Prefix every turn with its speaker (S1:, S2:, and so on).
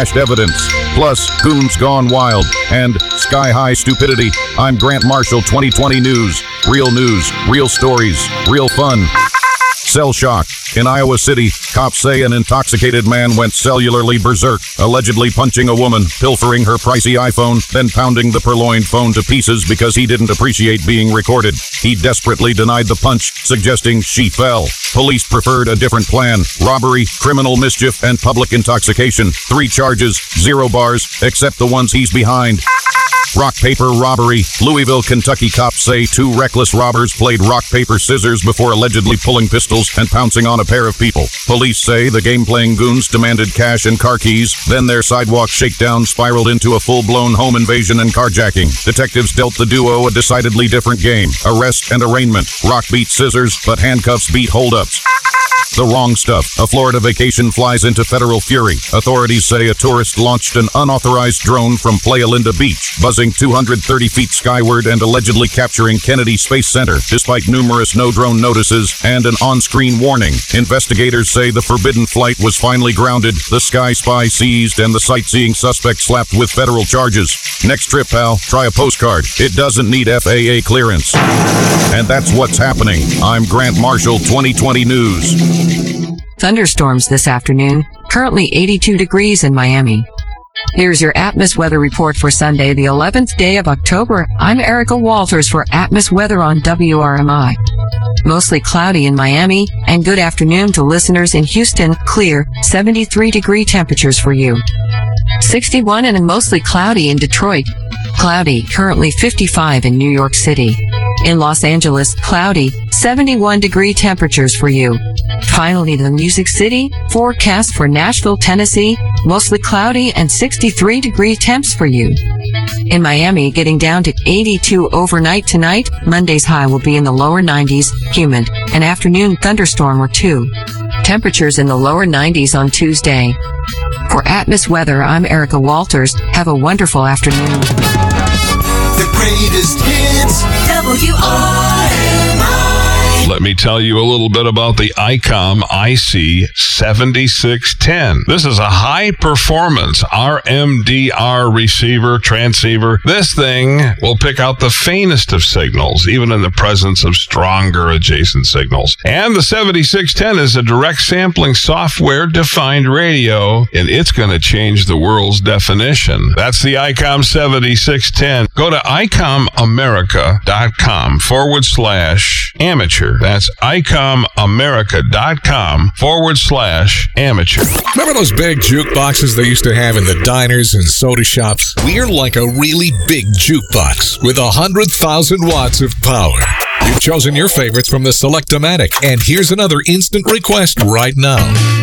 S1: flashed evidence. Plus, goons gone wild and sky-high stupidity. I'm Grant Marshall, 2020 News. Real news, real stories, real fun. Cell shock. In Iowa City, cops say an intoxicated man went cellularly berserk, allegedly punching a woman, pilfering her pricey iPhone, then pounding the purloined phone to pieces because he didn't appreciate being recorded. He desperately denied the punch, suggesting she fell. Police preferred a different plan: robbery, criminal mischief, and public intoxication. 3 charges, 0 bars, except the ones he's behind. Rock, paper, robbery. Louisville, Kentucky cops say 2 reckless robbers played rock, paper, scissors before allegedly pulling pistols and pouncing on a pair of people. Police say the game-playing goons demanded cash and car keys, then their sidewalk shakedown spiraled into a full-blown home invasion and carjacking. Detectives dealt the duo a decidedly different game: arrest and arraignment. Rock beat scissors, but handcuffs beat holdups. The wrong stuff. A Florida vacation flies into federal fury. Authorities say a tourist launched an unauthorized drone from Playa Linda Beach, buzzing 230 feet skyward and allegedly capturing Kennedy Space Center, despite numerous no-drone notices and an on-screen warning. Investigators say the forbidden flight was finally grounded, the Sky Spy seized, and the sightseeing suspect slapped with federal charges. Next trip, pal, try a postcard. It doesn't need FAA clearance. And that's what's happening. I'm Grant Marshall, 2020 News.
S2: Thunderstorms this afternoon, currently 82 degrees in Miami. Here's your Atmos weather report for Sunday, the 11th day of October. I'm Erica Walters for Atmos Weather on WRMI. Mostly cloudy in Miami, and good afternoon to listeners in Houston. Clear, 73-degree temperatures for you. 61 and mostly cloudy in Detroit. Cloudy, currently 55 in New York City. In Los Angeles, cloudy, 71-degree temperatures for you. Finally, the Music City, forecast for Nashville, Tennessee, mostly cloudy and 63-degree temps for you. In Miami, getting down to 82 overnight tonight. Monday's high will be in the lower 90s, humid, an afternoon thunderstorm or 2. Temperatures in the lower 90s on Tuesday. For Atmos Weather, I'm Erica Walters. Have a wonderful afternoon.
S3: The greatest hits, WRMI.
S4: Let me tell you a little bit about the ICOM IC7610. This is a high-performance RMDR receiver, transceiver. This thing will pick out the faintest of signals, even in the presence of stronger adjacent signals. And the 7610 is a direct sampling software-defined radio, and it's going to change the world's definition. That's the ICOM 7610. Go to icomamerica.com/amateur. That's icomamerica.com/amateur.
S5: Remember those big jukeboxes they used to have in the diners and soda shops? We're like a really big jukebox with 100,000 watts of power. You've chosen your favorites from the Select-O-Matic, and here's another instant request right now.